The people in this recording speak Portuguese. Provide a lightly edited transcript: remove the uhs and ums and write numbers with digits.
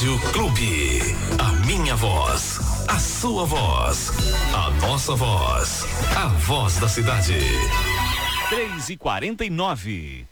Rádio Clube. A minha voz, a sua voz, a nossa voz, a voz da cidade. 3:49.